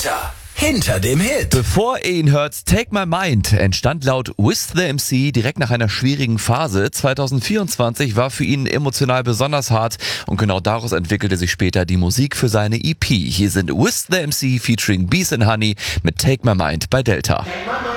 Delta. Hinter dem Hit. Bevor ihr ihn hört, Take My Mind entstand laut With the MC direkt nach einer schwierigen Phase. 2024 war für ihn emotional besonders hart und genau daraus entwickelte sich später die Musik für seine EP. Hier sind With the MC featuring Bees and Honey mit Take My Mind bei Delta. Take my mind.